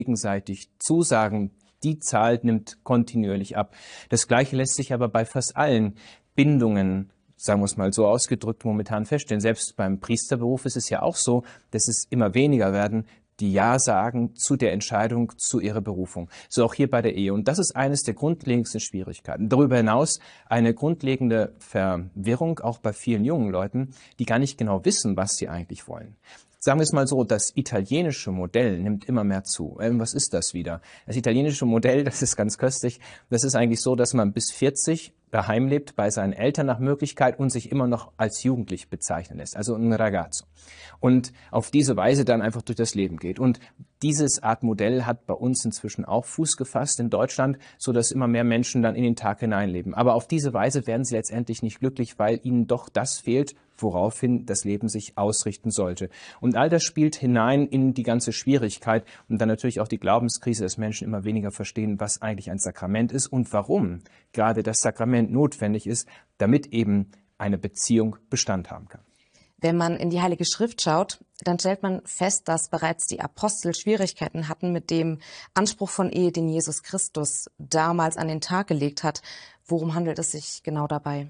gegenseitig zusagen, die Zahl nimmt kontinuierlich ab. Das Gleiche lässt sich aber bei fast allen Bindungen, sagen wir es mal so ausgedrückt, momentan feststellen. Selbst beim Priesterberuf ist es ja auch so, dass es immer weniger werden, die Ja sagen zu der Entscheidung, zu ihrer Berufung. So auch hier bei der Ehe. Und das ist eines der grundlegendsten Schwierigkeiten. Darüber hinaus eine grundlegende Verwirrung auch bei vielen jungen Leuten, die gar nicht genau wissen, was sie eigentlich wollen. Sagen wir es mal so, das italienische Modell nimmt immer mehr zu. Was ist das wieder? Das italienische Modell, das ist ganz köstlich. Das ist eigentlich so, dass man bis 40 daheim lebt, bei seinen Eltern nach Möglichkeit und sich immer noch als jugendlich bezeichnen lässt, also ein Ragazzo. Und auf diese Weise dann einfach durch das Leben geht. Und dieses Art Modell hat bei uns inzwischen auch Fuß gefasst in Deutschland, so dass immer mehr Menschen dann in den Tag hineinleben. Aber auf diese Weise werden sie letztendlich nicht glücklich, weil ihnen doch das fehlt, woraufhin das Leben sich ausrichten sollte. Und all das spielt hinein in die ganze Schwierigkeit und dann natürlich auch die Glaubenskrise, dass Menschen immer weniger verstehen, was eigentlich ein Sakrament ist und warum gerade das Sakrament notwendig ist, damit eben eine Beziehung Bestand haben kann. Wenn man in die Heilige Schrift schaut, dann stellt man fest, dass bereits die Apostel Schwierigkeiten hatten mit dem Anspruch von Ehe, den Jesus Christus damals an den Tag gelegt hat. Worum handelt es sich genau dabei?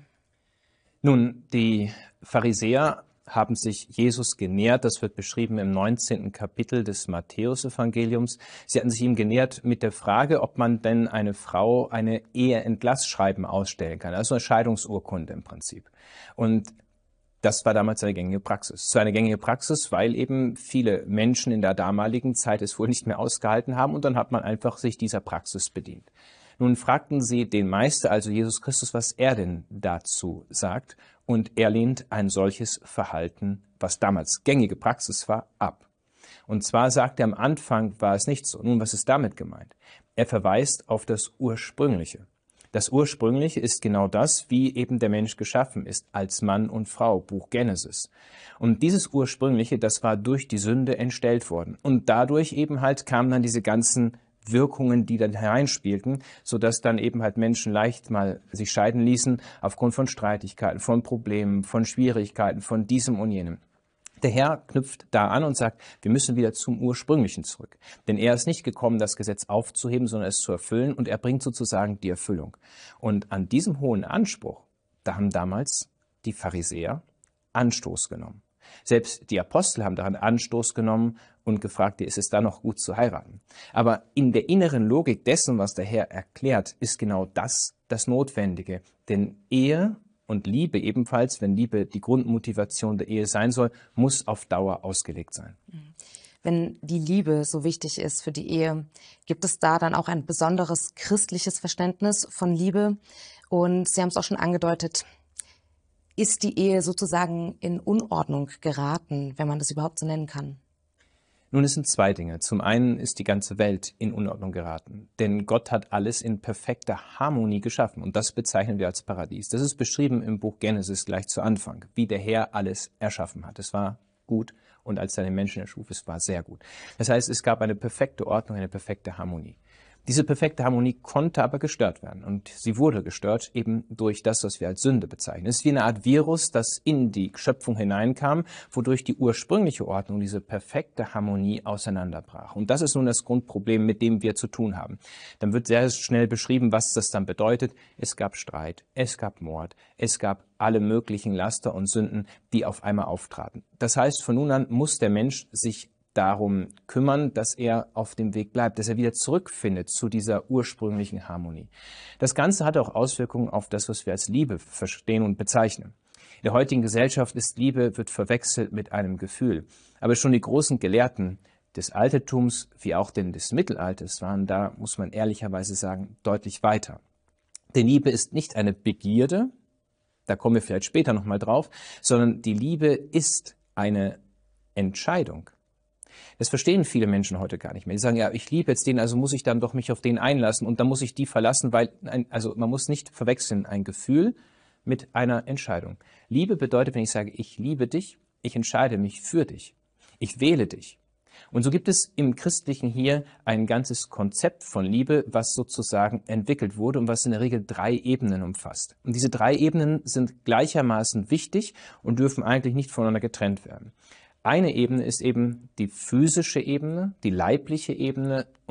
Nun, die Pharisäer haben sich Jesus genähert. Das wird beschrieben im 19. Kapitel des Matthäus-Evangeliums. Sie hatten sich ihm genähert mit der Frage, ob man denn eine Frau eine Eheentlassschreiben ausstellen kann, also eine Scheidungsurkunde im Prinzip. Und das war damals eine gängige Praxis. Es war eine gängige Praxis, weil eben viele Menschen in der damaligen Zeit es wohl nicht mehr ausgehalten haben und dann hat man einfach sich dieser Praxis bedient. Nun fragten sie den Meister, also Jesus Christus, was er denn dazu sagt, und er lehnt ein solches Verhalten, was damals gängige Praxis war, ab. Und zwar sagt er, am Anfang war es nicht so. Nun, was ist damit gemeint? Er verweist auf das Ursprüngliche. Das Ursprüngliche ist genau das, wie eben der Mensch geschaffen ist, als Mann und Frau, Buch Genesis. Und dieses Ursprüngliche, das war durch die Sünde entstellt worden. Und dadurch eben halt kamen dann diese ganzen Wirkungen, die dann hereinspielten, sodass dann eben halt Menschen leicht mal sich scheiden ließen aufgrund von Streitigkeiten, von Problemen, von Schwierigkeiten, von diesem und jenem. Der Herr knüpft da an und sagt, wir müssen wieder zum Ursprünglichen zurück. Denn er ist nicht gekommen, das Gesetz aufzuheben, sondern es zu erfüllen und er bringt sozusagen die Erfüllung. Und an diesem hohen Anspruch, da haben damals die Pharisäer Anstoß genommen. Selbst die Apostel haben daran Anstoß genommen und gefragt, ist es da noch gut zu heiraten? Aber in der inneren Logik dessen, was der Herr erklärt, ist genau das Notwendige. Denn Ehe und Liebe ebenfalls, wenn Liebe die Grundmotivation der Ehe sein soll, muss auf Dauer ausgelegt sein. Wenn die Liebe so wichtig ist für die Ehe, gibt es da dann auch ein besonderes christliches Verständnis von Liebe? Und Sie haben es auch schon angedeutet, ist die Ehe sozusagen in Unordnung geraten, wenn man das überhaupt so nennen kann? Nun, es sind zwei Dinge. Zum einen ist die ganze Welt in Unordnung geraten, denn Gott hat alles in perfekter Harmonie geschaffen und das bezeichnen wir als Paradies. Das ist beschrieben im Buch Genesis gleich zu Anfang, wie der Herr alles erschaffen hat. Es war gut und als er den Menschen erschuf, es war sehr gut. Das heißt, es gab eine perfekte Ordnung, eine perfekte Harmonie. Diese perfekte Harmonie konnte aber gestört werden und sie wurde gestört eben durch das, was wir als Sünde bezeichnen. Es ist wie eine Art Virus, das in die Schöpfung hineinkam, wodurch die ursprüngliche Ordnung, diese perfekte Harmonie auseinanderbrach. Und das ist nun das Grundproblem, mit dem wir zu tun haben. Dann wird sehr schnell beschrieben, was das dann bedeutet. Es gab Streit, es gab Mord, es gab alle möglichen Laster und Sünden, die auf einmal auftraten. Das heißt, von nun an muss der Mensch sich darum kümmern, dass er auf dem Weg bleibt, dass er wieder zurückfindet zu dieser ursprünglichen Harmonie. Das Ganze hat auch Auswirkungen auf das, was wir als Liebe verstehen und bezeichnen. In der heutigen Gesellschaft ist Liebe, wird verwechselt mit einem Gefühl. Aber schon die großen Gelehrten des Altertums wie auch des Mittelalters waren da, muss man ehrlicherweise sagen, deutlich weiter. Denn Liebe ist nicht eine Begierde, da kommen wir vielleicht später nochmal drauf, sondern die Liebe ist eine Entscheidung. Das verstehen viele Menschen heute gar nicht mehr. Die sagen, ja, ich liebe jetzt den, also muss ich dann doch mich auf den einlassen und dann muss ich die verlassen, weil, also man muss nicht verwechseln ein Gefühl mit einer Entscheidung. Liebe bedeutet, wenn ich sage, ich liebe dich, ich entscheide mich für dich, ich wähle dich. Und so gibt es im Christlichen hier ein ganzes Konzept von Liebe, was sozusagen entwickelt wurde und was in der Regel 3 Ebenen umfasst. Und diese 3 Ebenen sind gleichermaßen wichtig und dürfen eigentlich nicht voneinander getrennt werden. eine Ebene ist eben die physische Ebene, die leibliche Ebene.